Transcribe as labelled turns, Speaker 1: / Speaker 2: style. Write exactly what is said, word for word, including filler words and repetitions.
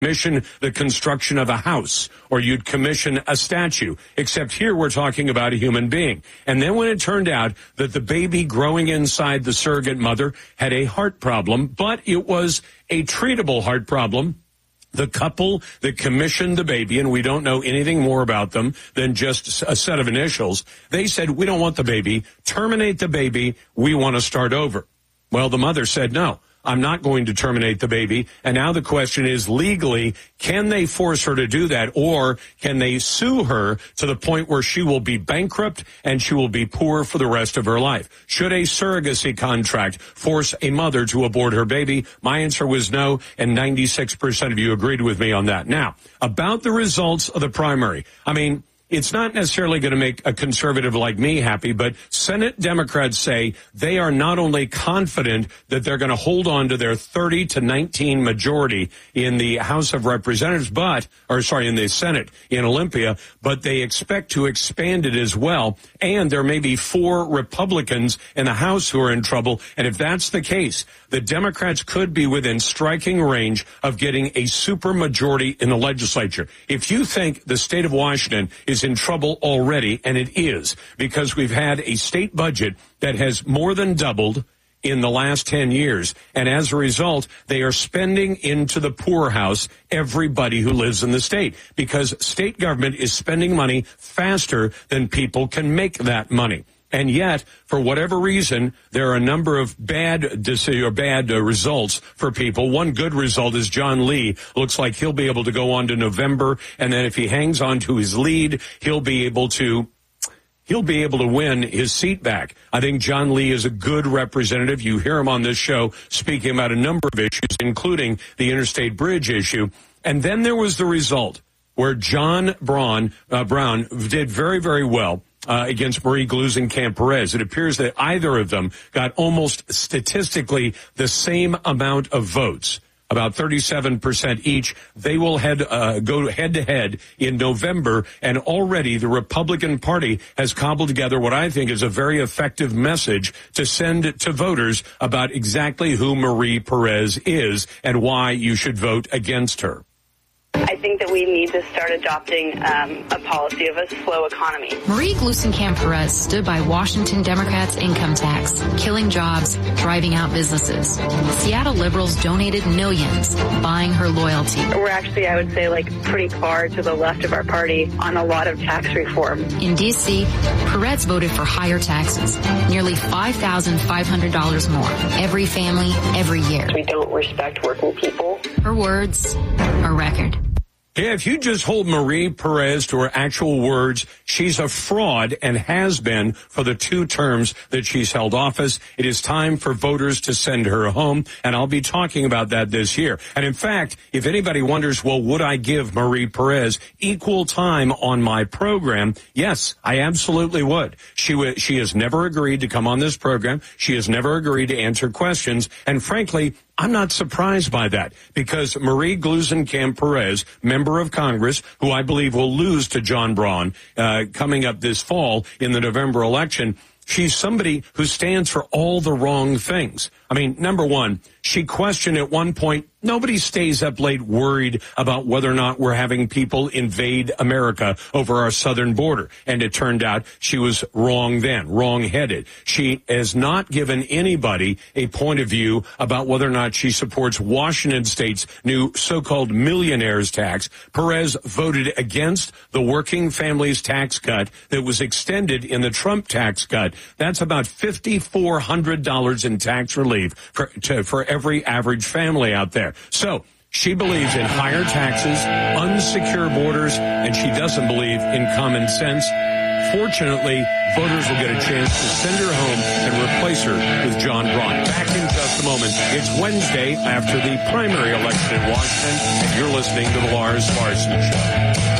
Speaker 1: commission the construction of a house, or you'd commission a statue, except here we're talking about a human being. And then when it turned out that the baby growing inside the surrogate mother had a heart problem, but it was a treatable heart problem, the couple that commissioned the baby, and we don't know anything more about them than just a set of initials, they said, we don't want the baby, terminate the baby, we want to start over. Well, the mother said, no, I'm not going to terminate the baby. And now the question is, legally, can they force her to do that, or can they sue her to the point where she will be bankrupt and she will be poor for the rest of her life? Should a surrogacy contract force a mother to abort her baby? My answer was no, and ninety-six percent of you agreed with me on that. Now, about the results of the primary, I mean, it's not necessarily going to make a conservative like me happy, but Senate Democrats say they are not only confident that they're going to hold on to their thirty to nineteen majority in the House of Representatives, but, or sorry, in the Senate in Olympia, but they expect to expand it as well. And there may be four Republicans in the House who are in trouble. And if that's the case, the Democrats could be within striking range of getting a supermajority in the legislature. If you think the state of Washington is in trouble already, and it is, because we've had a state budget that has more than doubled in the last ten years, and as a result, they are spending into the poorhouse everybody who lives in the state, because state government is spending money faster than people can make that money. And yet, for whatever reason, there are a number of bad decisions or bad uh, results for people. One good result is John Lee. Looks like he'll be able to go on to November, and then if he hangs on to his lead, he'll be able to he'll be able to win his seat back. I think John Lee is a good representative. You hear him on this show speaking about a number of issues, including the interstate bridge issue. And then there was the result where John Braun, uh, Brown did very, very well Uh, against Marie Gluesenkamp-Perez. It appears that either of them got almost statistically the same amount of votes, about thirty-seven percent each. They will head uh, go head-to-head in November, and already the Republican Party has cobbled together what I think is a very effective message to send to voters about exactly who Marie Perez is and why you should vote against her.
Speaker 2: I think that we need to start adopting um, a policy of a slow economy.
Speaker 3: Marie Gluesenkamp-Perez stood by Washington Democrats' income tax, killing jobs, driving out businesses. Seattle liberals donated millions, buying her loyalty.
Speaker 2: We're actually, I would say, like pretty far to the left of our party on a lot of tax reform.
Speaker 3: In D C, Perez voted for higher taxes, nearly five thousand five hundred dollars more, every family, every year.
Speaker 2: We don't respect working people.
Speaker 3: Her words, a record.
Speaker 1: Yeah, if you just hold Marie Perez to her actual words, she's a fraud and has been for the two terms that she's held office. It is time for voters to send her home, and I'll be talking about that this year. And in fact, if anybody wonders, well, would I give Marie Perez equal time on my program? Yes, I absolutely would. She w- she has never agreed to come on this program. She has never agreed to answer questions. And frankly, I'm not surprised by that, because Marie Gluesenkamp-Perez, member of Congress, who I believe will lose to John Braun uh, coming up this fall in the November election, she's somebody who stands for all the wrong things. I mean, number one, she questioned at one point, nobody stays up late worried about whether or not we're having people invade America over our southern border. And it turned out she was wrong then, wrong-headed. She has not given anybody a point of view about whether or not she supports Washington State's new so-called millionaires tax. Perez voted against the working families tax cut that was extended in the Trump tax cut. That's about five thousand four hundred dollars in tax relief for, to, for every average family out there. So she believes in higher taxes, unsecure borders, and she doesn't believe in common sense. Fortunately, voters will get a chance to send her home and replace her with John Braun. Back in just a moment. It's Wednesday after the primary election in Washington, and you're listening to the Lars Larson Show.